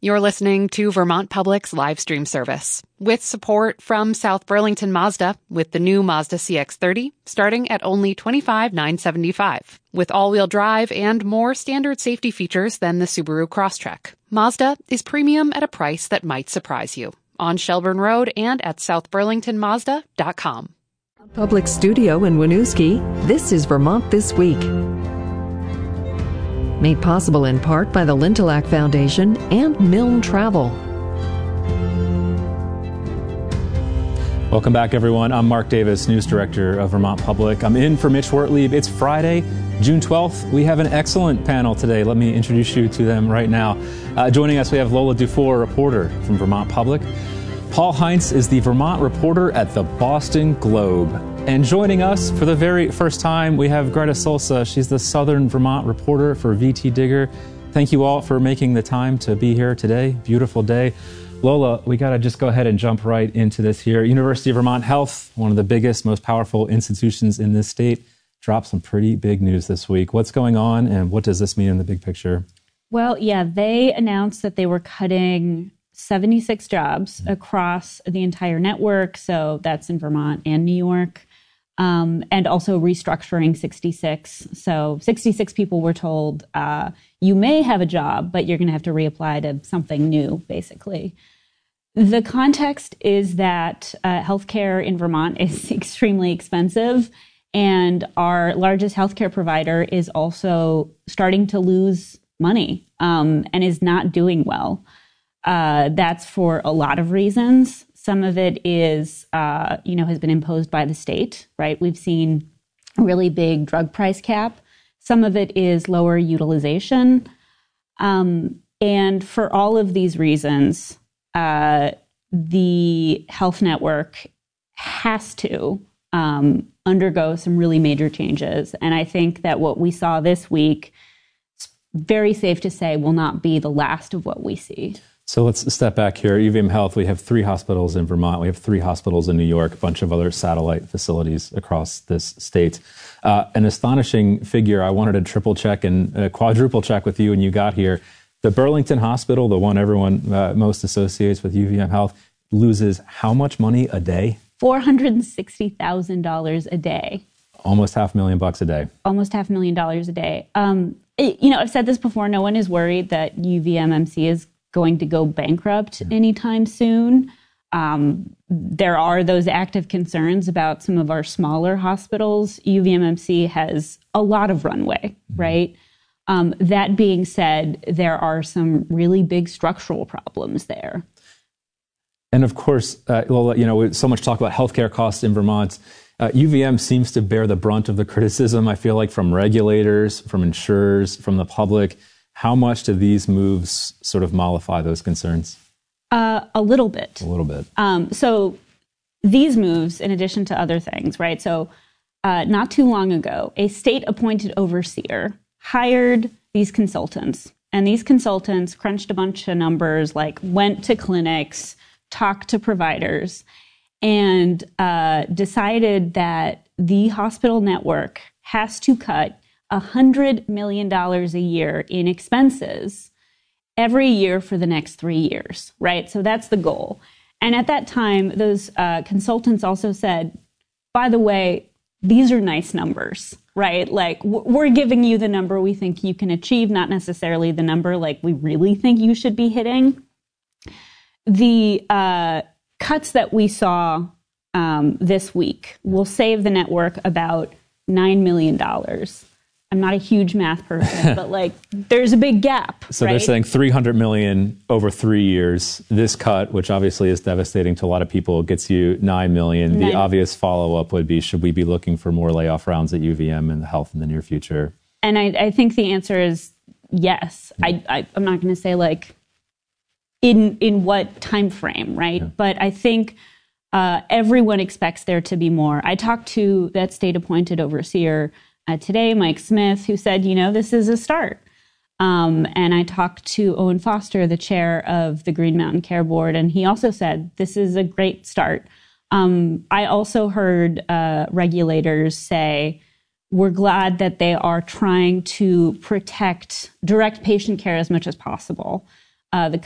You're listening to Vermont Public's live stream service with support from South Burlington Mazda with the new Mazda CX-30 starting at only $25,975 with all-wheel drive and more standard safety features than the Subaru Crosstrek. Mazda is premium at a price that might surprise you. On Shelburne Road and at southburlingtonmazda.com. Public Studio in Winooski, this is Vermont This Week. Made possible in part by the Lintillac Foundation and Milne Travel. Welcome back, everyone. I'm Mark Davis, News Director of Vermont Public. I'm in for Mitch Wortlieb. It's Friday, June 12th. We have an excellent panel today. Let me introduce you to them right now. Joining us, we have Lola Dufour, reporter from Vermont Public. Paul Heinz is the Vermont reporter at the Boston Globe. And joining us for the very first time, we have Greta Solsa. She's the Southern Vermont reporter for VT Digger. Thank you all for making the time to be here today. Beautiful day. Lola, we got to just go ahead and jump right into this here. University of Vermont Health, one of the biggest, most powerful institutions in this state, dropped some pretty big news this week. What's going on and what does this mean in the big picture? Well, yeah, they announced that they were cutting 76 jobs across the entire network. So that's in Vermont and New York. And also restructuring 66. So 66 people were told, you may have a job, but you're going to have to reapply to something new, basically. The context is that healthcare in Vermont is extremely expensive, and our largest healthcare provider is also starting to lose money and is not doing well. That's for a lot of reasons. Some of it is, has been imposed by the state, right? We've seen a really big drug price cap. Some of it is lower utilization. And for all of these reasons, the health network has to undergo some really major changes. And I think that what we saw this week, it's very safe to say, will not be the last of what we see. So let's step back here. UVM Health, we have 3 hospitals in Vermont. We have 3 hospitals in New York, a bunch of other satellite facilities across this state. An astonishing figure I wanted to triple check and quadruple check with you when you got here. The Burlington Hospital, the one everyone most associates with UVM Health, loses how much money a day? $460,000 a day. Almost $500,000 a day. Almost $500,000 a day. I've said this before, no one is worried that UVMMC is going to go bankrupt anytime soon. There are those active concerns about some of our smaller hospitals. UVMMC has a lot of runway, right? That being said, there are some really big structural problems there. And of course, Lola, so much talk about healthcare costs in Vermont. UVM seems to bear the brunt of the criticism, I feel like, from regulators, from insurers, from the public. How much do these moves sort of mollify those concerns? A little bit. A little bit. So these moves, in addition to other things, right? So not too long ago, a state-appointed overseer hired these consultants. And these consultants crunched a bunch of numbers, like went to clinics, talked to providers, and decided that the hospital network has to cut $100 million a year in expenses every year for the next 3 years, right? So that's the goal. And at that time, those consultants also said, by the way, these are nice numbers, right? Like, we're giving you the number we think you can achieve, not necessarily the number like we really think you should be hitting. The cuts that we saw this week will save the network about $9 million. I'm not a huge math person, but there's a big gap. So right? They're saying $300 million over 3 years. This cut, which obviously is devastating to a lot of people, gets you $9 million. The obvious follow-up would be, should we be looking for more layoff rounds at UVM and the health in the near future? And I think the answer is yes. I'm not going to say in what time frame, right? Yeah. But I think everyone expects there to be more. I talked to that state-appointed overseer today, Mike Smith, who said, this is a start. And I talked to Owen Foster, the chair of the Green Mountain Care Board, and he also said, this is a great start. I also heard regulators say, we're glad that they are trying to protect direct patient care as much as possible. The